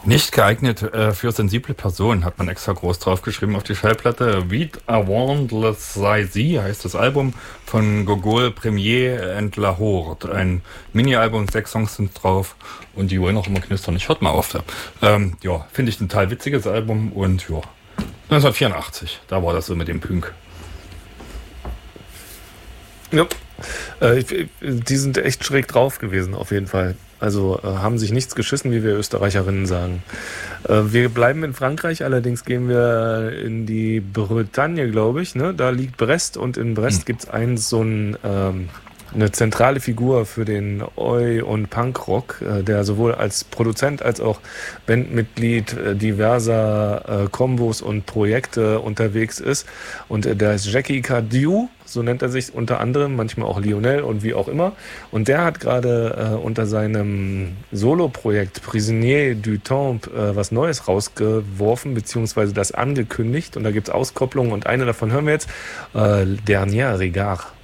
Nicht geeignet für sensible Personen, hat man extra groß draufgeschrieben auf die Schallplatte. Vite avant le Saisi heißt das Album von Gogol Premier and Lahore. Ein Mini-Album, 6 Songs sind drauf und die wollen auch immer knistern. Ich hört mal auf da. Ja, finde ich ein total witziges Album und ja, 1984, da war das so mit dem Pünk. Ja. Die sind echt schräg drauf gewesen, auf jeden Fall. Also haben sich nichts geschissen, wie wir Österreicherinnen sagen. Wir bleiben in Frankreich, allerdings gehen wir in die Bretagne, glaube ich. Ne? Da liegt Brest und in Brest gibt es eine zentrale Figur für den Oi- und Punkrock, der sowohl als Produzent als auch Bandmitglied diverser Kombos und Projekte unterwegs ist. Und der ist Jackie Cardew, so nennt er sich unter anderem, manchmal auch Lionel und wie auch immer. Und der hat gerade unter seinem Solo-Projekt Prisonnier du Temps was Neues rausgeworfen, beziehungsweise das angekündigt. Und da gibt es Auskopplungen und eine davon hören wir jetzt, Dernier Regard.